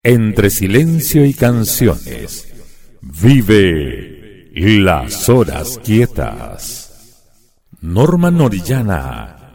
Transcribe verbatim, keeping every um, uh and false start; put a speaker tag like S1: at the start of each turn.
S1: Entre silencio y canciones, vive las horas quietas. Norma Orellana